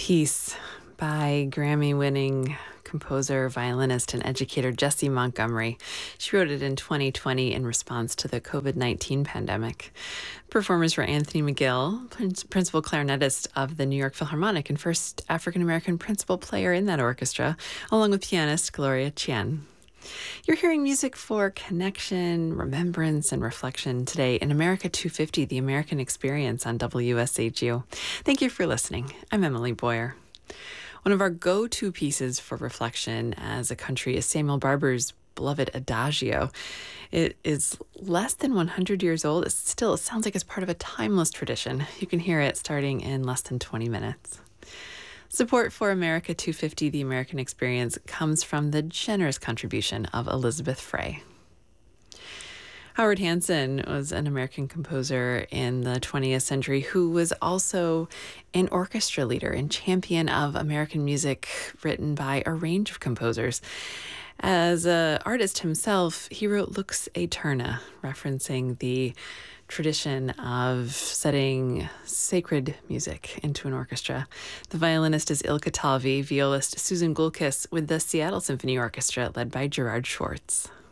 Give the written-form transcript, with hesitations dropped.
piece by Grammy-winning composer, violinist, and educator Jessie Montgomery. She wrote it in 2020 in response to the COVID-19 pandemic. Performers were Anthony McGill, principal clarinetist of the New York Philharmonic and first African-American principal player in that orchestra, along with pianist Gloria Chien. You're hearing music for connection, remembrance, and reflection today in America 250, the American Experience on WSHU. Thank you for listening. I'm Emily Boyer. One of our go-to pieces for reflection as a country is Samuel Barber's beloved Adagio. It is less than 100 years old. It sounds like it's part of a timeless tradition. You can hear it starting in less than 20 minutes. Support for America 250, the American Experience, comes from the generous contribution of Elizabeth Frey. Howard Hanson was an American composer in the 20th century who was also an orchestra leader and champion of American music written by a range of composers. As an artist himself, he wrote Lux Aeterna, referencing the tradition of setting sacred music into an orchestra. The violinist is Ilka Talvi, violist Susan Gulkis with the Seattle Symphony Orchestra led by Gerard Schwartz.